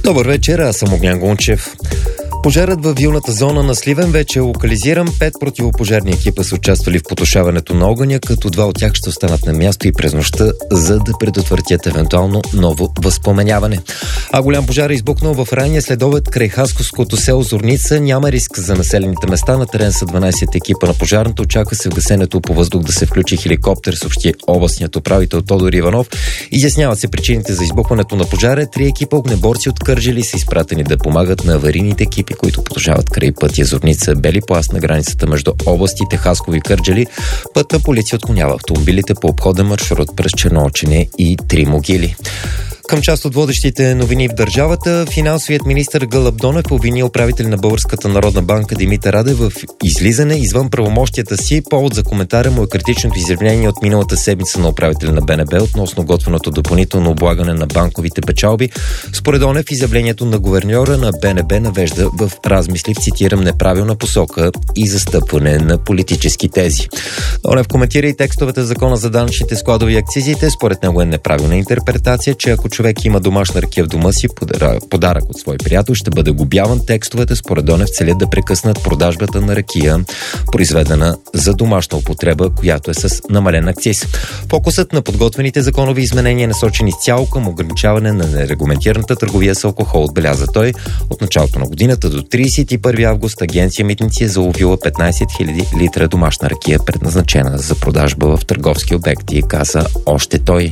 Добър вечер, аз съм Огнян Гунчев. Пожарът във вилната зона на Сливен вече е локализиран. 5 противопожарни екипа са участвали в потушаването на огъня, като 2 от тях ще останат на място и през нощта, за да предотвратят евентуално ново възпламеняване. А голям пожар е избухнал в ранния следобед край хасковското село Зорница. Няма риск за населените места. На терен са 12 екипа на пожарната. Очаква се в гасенето по въздух да се включи хеликоптер, съобщи областният управител Тодор Иванов. Изясняват се причините за избухването на пожара. 3 екипа огнеборци от Кърджали са изпратени да помагат на аварийните екипи, които потушават край пътя Зорница Бели пласт на границата между областите Хасково и Кърджали. Пътна полиция отклонява автомобилите по обходен маршрут през Черноочене и Три могили. Към част от водещите новини в държавата, финансовият министър Гълъб Донев обвини управител на Българската народна банка Димитър Радев в излизане извън правомощията си. Повод за коментара му е критичното изявление от миналата седмица на управителя на БНБ относно готвеното допълнително облагане на банковите печалби. Според Донев, изявлението на гуверньора на БНБ навежда в размисли, цитирам, неправилна посока и застъпване на политически тези. Донев коментира и текстовете в Закона за данъчните складови акцизите. Според него е неправилна интерпретация, че ако човек има домашна ракия в дома си, подарък от свой приятел, ще бъде глобяван. Текстовете според Донев целят да прекъснат продажбата на ракия, произведена за домашна употреба, която е с намален акциз. Фокусът на подготвените законови изменения е насочен изцяло към ограничаване на нерегламентираната търговия с алкохол, отбеляза той. От началото на годината до 31 август агенция Митници е заловила 15 000 литра домашна ракия, предназначена за продажба в търговски обекти, каза още той.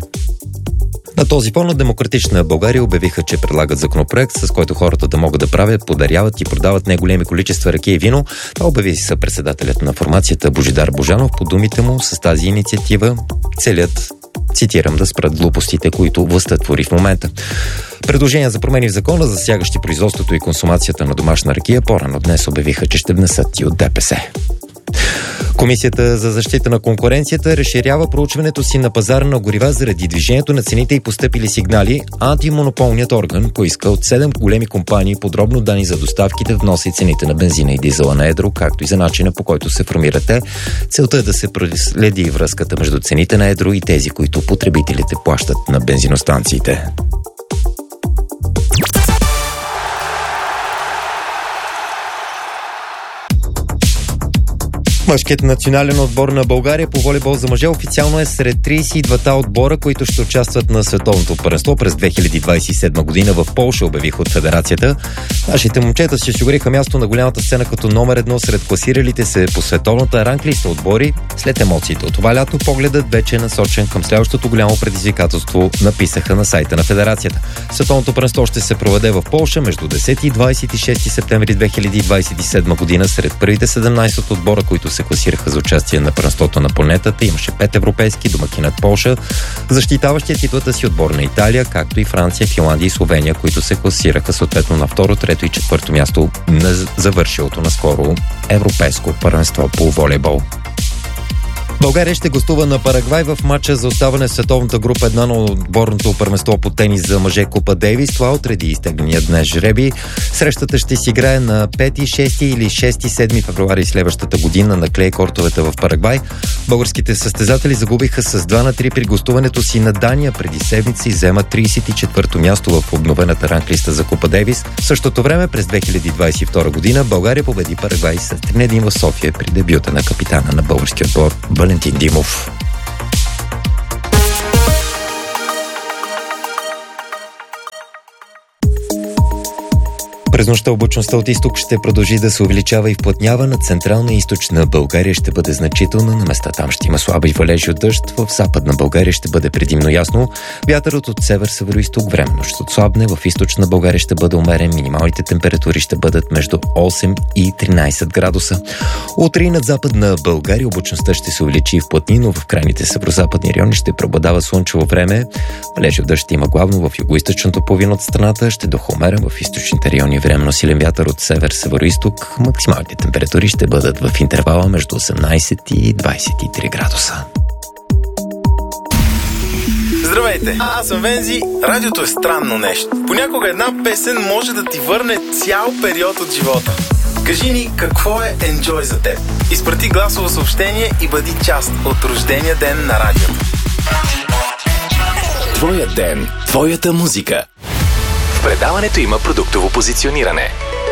На този фон от Демократична България обявиха, че предлагат законопроект, с който хората да могат да правят, подаряват и продават неголеми количества ракия и вино. Това обяви съпредседателят на формацията Божидар Божанов. По думите му, с тази инициатива целят, цитирам, да спрат глупостите, които властта твори в момента. Предложения за промени в закона, засягащи производството и консумацията на домашна ракия, по-рано днес обявиха, че ще внесат и от ДПС. Комисията за защита на конкуренцията разширява проучването си на пазара на горива заради движението на цените и постъпили сигнали. Антимонополният орган поиска от 7 големи компании подробно данни за доставките, вноса и цените на бензина и дизела на едро, както и за начина, по който се формират те. Целта е да се проследи връзката между цените на едро и тези, които потребителите плащат на бензиностанциите. Мъжкият национален отбор на България по волейбол за мъже официално е сред 32-та отбора, които ще участват на световното първенство през 2027 година в Полша, обявиха от федерацията. Нашите момчета си осигуриха място на голямата сцена като номер 1 сред класиралите се по световната ранглиста отбори. След емоциите от това лято, погледът вече е насочен към следващото голямо предизвикателство, написаха на сайта на федерацията. Световното първенство ще се проведе в Полша между 10 и 26 септември 2027 година. Сред първите 17 отбора, които се класираха за участие на първенството на планетата, имаше 5 европейски, домакинът Полша, защитаващия титлата си отбор на Италия, както и Франция, Финландия и Словения, които се класираха съответно на второ, трето и четвърто място на завършилото наскоро европейско първенство по волейбол. България ще гостува на Парагвай в матча за оставане в световната група 1 на отборното първенство по тенис за мъже Купа Дейвис. Това отреди изтегления днес жреби. Срещата ще си играе на 5, 6 или 6-7 февруари следващата година на клей кортовете в Парагвай. Българските състезатели загубиха с 2-3 при гостуването си на Дания преди седмица и вземат 34-то място в обновената ранглиста за Купа Дейвис. В същото време през 2022 година България победи Парагвай с 3-1 в София при дебюта на капитана на българския отбор Валентин Димов. През нощта облачността от изток ще продължи да се увеличава и вплътнява. На централна и източна България ще бъде значителна. На места там ще има слаби валежи от дъжд. В западна България ще бъде предимно ясно. Вятърът от север-североизток временно ще отслабне. В източна България ще бъде умерен. Минималните температури ще бъдат между 8 и 13 градуса. Утре и над западна България облачността ще се увеличи и вплътни, но в крайните северозападни райони ще преобладава слънчево време. Валежи от дъжд има главно в югоизточната половина от страната. Ще духа умерен в източните райони. Временно силен вятър от север-североизток. Максималните температури ще бъдат в интервала между 18 и 23 градуса. Здравейте, аз съм Вензи. Радиото е странно нещо. Понякога една песен може да ти върне цял период от живота. Кажи ни какво е Enjoy за теб. Изпрати гласово съобщение и бъди част от рождения ден на радиото. Твоят ден, твоята музика. Предаването има продуктово позициониране.